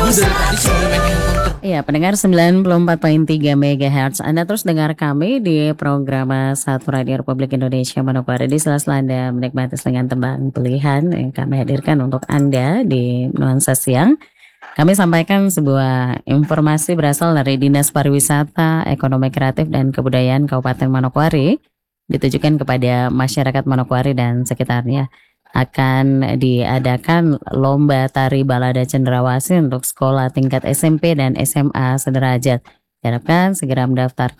Iya, pendengar 94,3 MHz. Anda terus dengar kami di program Satu Radio Republik Indonesia Manokwari. Di sela-sela Anda menikmati selingan tembang pilihan yang kami hadirkan untuk Anda di Nuansa Siang. Kami sampaikan sebuah informasi berasal dari Dinas Pariwisata, Ekonomi Kreatif dan Kebudayaan Kabupaten Manokwari, ditujukan kepada masyarakat Manokwari dan sekitarnya. Akan diadakan lomba tari balada cendrawasih untuk sekolah tingkat SMP dan SMA sederajat. Diharapkan segera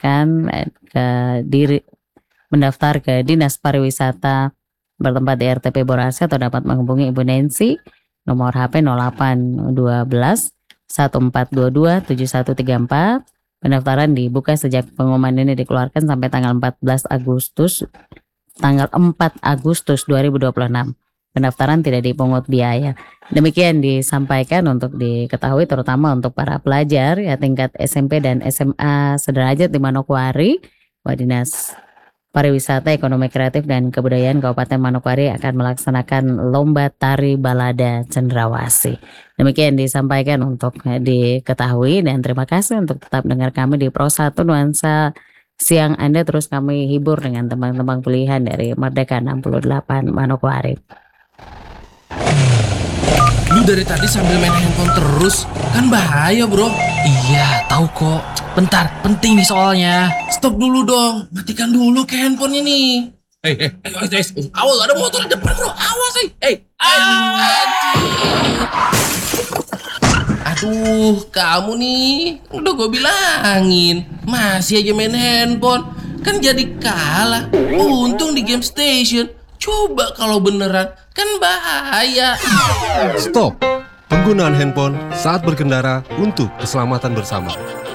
mendaftar ke Dinas Pariwisata bertempat di RTP Borasi atau dapat menghubungi Ibu Nancy nomor HP 0812 1422 7134. Pendaftaran dibuka sejak pengumuman ini dikeluarkan sampai tanggal 4 Agustus 2026. Pendaftaran tidak dipungut biaya. Demikian disampaikan untuk diketahui terutama untuk para pelajar ya tingkat SMP dan SMA sederajat di Manokwari. Dinas Pariwisata, Ekonomi Kreatif dan Kebudayaan Kabupaten Manokwari akan melaksanakan lomba tari balada cendrawasih. Demikian disampaikan untuk diketahui dan terima kasih untuk tetap dengar kami di Pro 1 Nuansa Siang. Anda terus kami hibur dengan tembang-tembang pilihan dari Merdeka 68 Manokwari. Lu dari tadi sambil main handphone terus, kan bahaya bro. Iya, tahu kok. Bentar, penting nih soalnya. Stop dulu dong, matikan dulu ke handphone ini. Awas ada motor di depan bro, awas Aduh, kamu nih, udah gue bilangin, masih aja main handphone, kan jadi kalah. Untung di game station, coba kalau beneran, kan bahaya. Stop penggunaan handphone saat berkendara untuk keselamatan bersama.